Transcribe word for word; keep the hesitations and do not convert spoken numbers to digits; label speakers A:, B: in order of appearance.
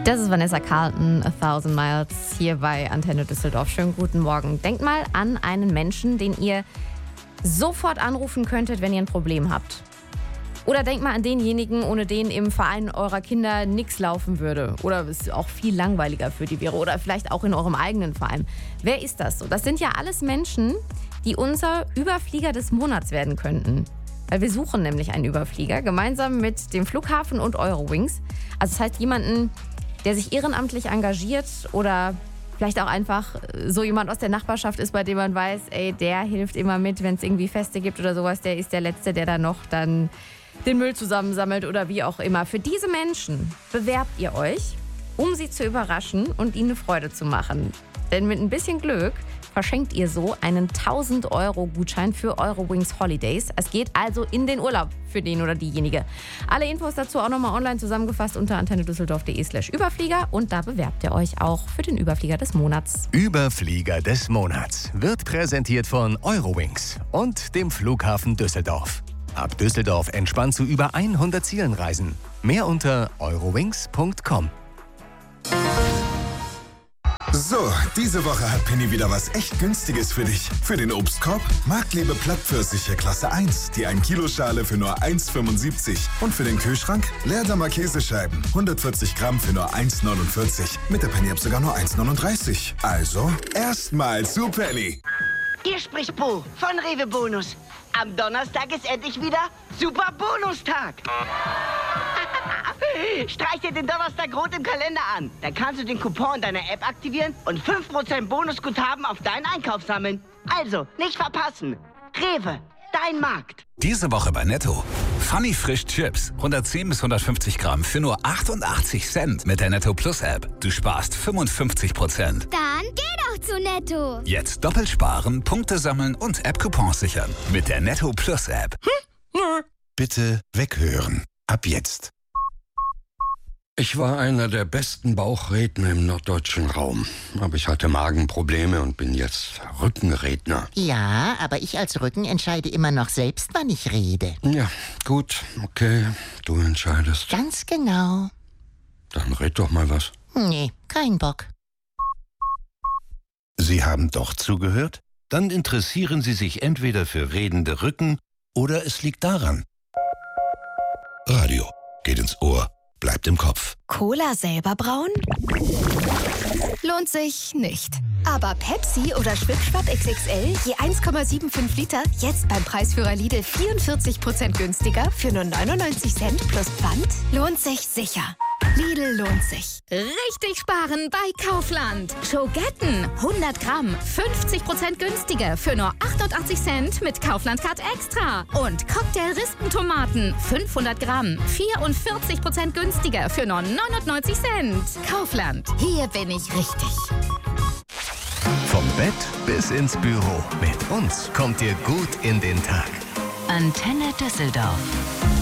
A: Das ist Vanessa Carlton, A Thousand Miles, hier bei Antenne Düsseldorf. Schönen guten Morgen. Denkt mal an einen Menschen, den ihr sofort anrufen könntet, wenn ihr ein Problem habt. Oder denkt mal an denjenigen, ohne den im Verein eurer Kinder nichts laufen würde. Oder es auch viel langweiliger für die wäre. Oder vielleicht auch in eurem eigenen Verein. Wer ist das so? Das sind ja alles Menschen, die unser Überflieger des Monats werden könnten. Weil wir suchen nämlich einen Überflieger, gemeinsam mit dem Flughafen und Eurowings. Also das heißt jemanden, der sich ehrenamtlich engagiert oder vielleicht auch einfach so jemand aus der Nachbarschaft ist, bei dem man weiß, ey, der hilft immer mit, wenn es irgendwie Feste gibt oder sowas. Der ist der Letzte, der da noch dann den Müll zusammensammelt oder wie auch immer. Für diese Menschen bewerbt ihr euch, um sie zu überraschen und ihnen eine Freude zu machen. Denn mit ein bisschen Glück verschenkt ihr so einen tausend Euro Gutschein für Eurowings Holidays. Es geht also in den Urlaub für den oder diejenige. Alle Infos dazu auch nochmal online zusammengefasst unter antennedüsseldorf.de slash Überflieger. Und da bewerbt ihr euch auch für den Überflieger des Monats.
B: Überflieger des Monats wird präsentiert von Eurowings und dem Flughafen Düsseldorf. Ab Düsseldorf entspannt zu über hundert Zielen reisen. Mehr unter eurowings punkt com.
C: So, diese Woche hat Penny wieder was echt Günstiges für dich. Für den Obstkorb Marktliebe Plattpfirsiche Klasse eins, die ein Kilo Schale für nur eins fünfundsiebzig. Und für den Kühlschrank Leerdammer Käsescheiben, hundertvierzig Gramm für nur eins neunundvierzig. Mit der Penny-App sogar nur eins neununddreißig. Also, erstmal zu Penny.
D: Hier spricht Bo von Rewe Bonus. Am Donnerstag ist endlich wieder Super Bonustag. Streich dir den Donnerstag rot im Kalender an. Dann kannst du den Coupon in deiner App aktivieren und fünf Prozent Bonusguthaben auf deinen Einkauf sammeln. Also, nicht verpassen. Rewe, dein Markt.
E: Diese Woche bei Netto. Funny Frisch Chips. hundertzehn bis hundertfünfzig Gramm für nur achtundachtzig Cent mit der Netto Plus App. Du sparst fünfundfünfzig Prozent.
F: Dann geh doch zu Netto.
E: Jetzt doppelt sparen, Punkte sammeln und App-Coupons sichern. Mit der Netto Plus App.
C: Hm? Bitte weghören. Ab jetzt.
G: Ich war einer der besten Bauchredner im norddeutschen Raum. Aber ich hatte Magenprobleme und bin jetzt Rückenredner.
H: Ja, aber ich als Rücken entscheide immer noch selbst, wann ich rede.
G: Ja, gut, okay, du entscheidest.
H: Ganz genau.
G: Dann red doch mal was.
H: Nee, kein Bock.
I: Sie haben doch zugehört? Dann interessieren Sie sich entweder für redende Rücken oder es liegt daran. Radio geht ins Ohr. Bleibt im Kopf.
J: Cola selber brauen? Lohnt sich nicht. Aber Pepsi oder Schwipschwapp X X L je eins Komma fünfundsiebzig Liter jetzt beim Preisführer Lidl vierundvierzig Prozent günstiger für nur neunundneunzig Cent plus Pfand? Lohnt sich sicher. Lidl lohnt sich.
K: Richtig sparen bei Kaufland. Schogetten hundert Gramm, fünfzig Prozent günstiger für nur achtundachtzig Cent mit Kaufland Card Extra. Und Cocktail-Rispentomaten fünfhundert Gramm, vierundvierzig Prozent günstiger für nur neunundneunzig Cent. Kaufland, hier bin ich richtig.
B: Vom Bett bis ins Büro. Mit uns kommt ihr gut in den Tag.
L: Antenne Düsseldorf.